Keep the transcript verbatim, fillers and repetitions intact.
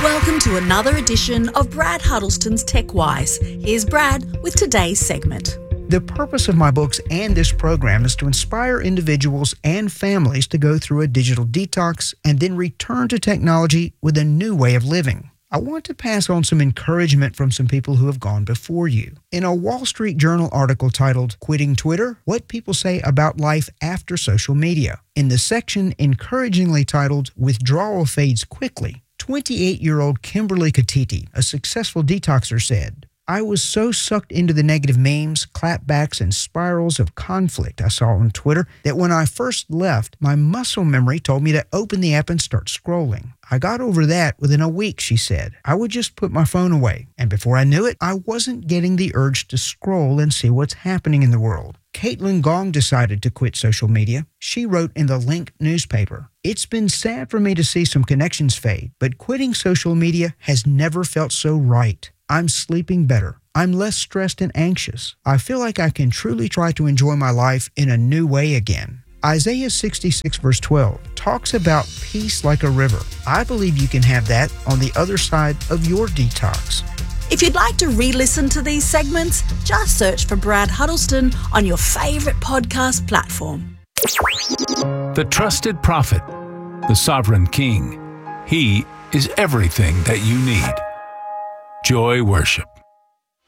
Welcome to another edition of Brad Huddleston's TechWise. Here's Brad with today's segment. The purpose of my books and this program is to inspire individuals and families to go through a digital detox and then return to technology with a new way of living. I want to pass on some encouragement from some people who have gone before you. In a Wall Street Journal article titled, Quitting Twitter, What People Say About Life After Social Media, in the section encouragingly titled, Withdrawal Fades Quickly, twenty-eight-year-old Kimberly Katiti, a successful detoxer, said, I was so sucked into the negative memes, clapbacks, and spirals of conflict I saw on Twitter that when I first left, my muscle memory told me to open the app and start scrolling. I got over that within a week, she said. I would just put my phone away, and before I knew it, I wasn't getting the urge to scroll and see what's happening in the world. Caitlin Gong decided to quit social media. She wrote in the Link newspaper, It's been sad for me to see some connections fade, but quitting social media has never felt so right. I'm sleeping better. I'm less stressed and anxious. I feel like I can truly try to enjoy my life in a new way again. Isaiah sixty-six verse twelve talks about peace like a river. I believe you can have that on the other side of your detox. If you'd like to re-listen to these segments, just search for Brad Huddleston on your favourite podcast platform. The trusted prophet, the sovereign king. He is everything that you need. Joy Worship.